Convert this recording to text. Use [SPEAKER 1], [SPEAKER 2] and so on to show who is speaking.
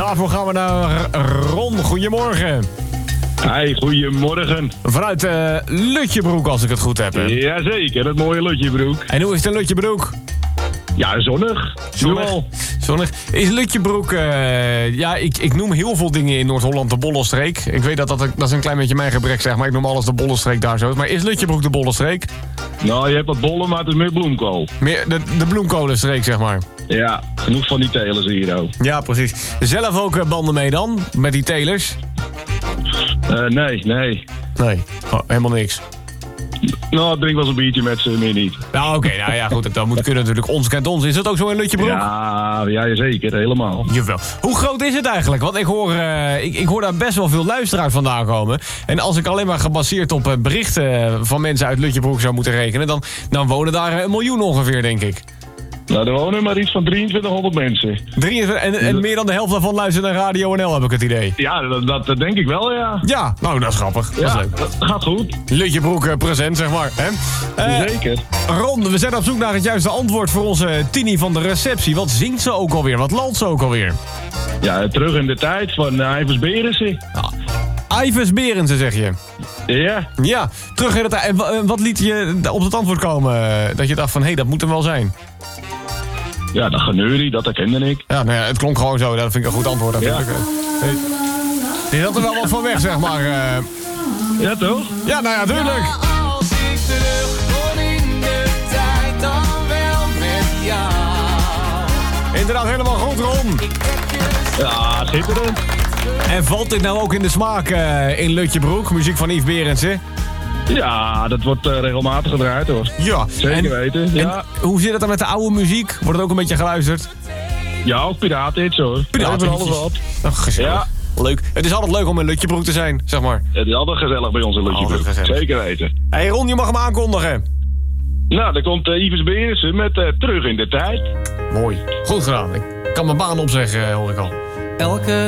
[SPEAKER 1] Daarvoor gaan we naar Ron. Goedemorgen.
[SPEAKER 2] Hi, goedemorgen.
[SPEAKER 1] Vanuit Lutjebroek, als ik het goed heb. Hè?
[SPEAKER 2] Jazeker, het mooie Lutjebroek.
[SPEAKER 1] En hoe is het in Lutjebroek?
[SPEAKER 2] Ja, zonnig.
[SPEAKER 1] Zonnig. Is Lutjebroek... ik noem heel veel dingen in Noord-Holland de Bollenstreek. Ik weet dat is een klein beetje mijn gebrek, zeg maar. Ik noem alles de Bollenstreek daar zo. Maar is Lutjebroek de Bollenstreek?
[SPEAKER 2] Nou, je hebt wat bollen, maar het is meer bloemkool.
[SPEAKER 1] Meer de bloemkolenstreek, zeg maar.
[SPEAKER 2] Ja, genoeg van die telers hier ook.
[SPEAKER 1] Ja, precies. Zelf ook banden mee dan? Met die telers?
[SPEAKER 2] Nee.
[SPEAKER 1] Nee, helemaal niks.
[SPEAKER 2] Nou, ik drink wel eens een biertje met ze, meer niet.
[SPEAKER 1] Nou, oké, nou ja, goed, dat moet kunnen natuurlijk. Ons kent ons. Is dat ook zo in Lutjebroek?
[SPEAKER 2] Ja, zeker, helemaal.
[SPEAKER 1] Jawel. Hoe groot is het eigenlijk? Want ik hoor daar best wel veel luisteraars vandaan komen. En als ik alleen maar gebaseerd op berichten van mensen uit Lutjebroek zou moeten rekenen... dan wonen daar 1 miljoen ongeveer, denk ik.
[SPEAKER 2] Nou, er wonen maar iets van 2300 mensen.
[SPEAKER 1] En meer dan de helft daarvan luistert naar Radio NL, heb ik het idee.
[SPEAKER 2] Ja, dat denk ik wel, ja.
[SPEAKER 1] Ja, nou, dat is grappig. Dat is leuk.
[SPEAKER 2] Dat gaat goed.
[SPEAKER 1] Lutjebroek present, zeg maar. Hè?
[SPEAKER 2] Zeker.
[SPEAKER 1] Ron, we zijn op zoek naar het juiste antwoord voor onze Tini van de receptie. Wat zingt ze ook alweer? Wat landt ze ook alweer?
[SPEAKER 2] Ja, terug in de tijd van Ivers Berensen.
[SPEAKER 1] Ivers Berensen, zeg je?
[SPEAKER 2] Ja.
[SPEAKER 1] Ja, terug in de tijd. En wat liet je op het antwoord komen? Dat je dacht van, hé, dat moet hem wel zijn.
[SPEAKER 2] Ja, dat geneurie, dat herkende ik.
[SPEAKER 1] Ja, nou ja, het klonk gewoon zo. Dat vind ik een goed antwoord. Dat vind ik, je had er wel wat van weg, zeg maar.
[SPEAKER 2] Ja, toch?
[SPEAKER 1] Ja, nou ja, tuurlijk.
[SPEAKER 3] Als ik terug kon in de tijd, dan wel met jou.
[SPEAKER 1] Inderdaad, helemaal goed, Ron.
[SPEAKER 2] Ja, schitterend.
[SPEAKER 1] En valt dit nou ook in de smaak in Lutjebroek? Muziek van Yves Berendsen?
[SPEAKER 2] Ja, dat wordt regelmatig gedraaid, hoor.
[SPEAKER 1] Ja.
[SPEAKER 2] Zeker weten, ja.
[SPEAKER 1] En hoe zit het dan met de oude muziek? Wordt het ook een beetje geluisterd?
[SPEAKER 2] Ja, ook piratenhits, hoor.
[SPEAKER 1] Piratenhits.
[SPEAKER 2] Alles wat.
[SPEAKER 1] Ach, gezellig.
[SPEAKER 2] Ja.
[SPEAKER 1] Leuk. Het is altijd leuk om in Lutjebroek te zijn, zeg maar.
[SPEAKER 2] Het is altijd gezellig bij ons in Lutjebroek.
[SPEAKER 1] Altijd gezellig.
[SPEAKER 2] Zeker weten.
[SPEAKER 1] Hey Ron, je mag hem aankondigen.
[SPEAKER 2] Nou, daar komt Ivers Berensen met Terug in de tijd.
[SPEAKER 1] Mooi. Goed gedaan. Ik kan mijn baan opzeggen, hoor ik al.
[SPEAKER 3] Elke